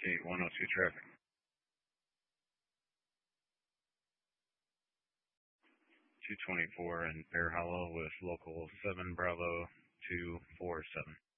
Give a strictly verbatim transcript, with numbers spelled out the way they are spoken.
Gate one oh two traffic. two twenty-four in Bear Hollow with local seven Bravo two four seven.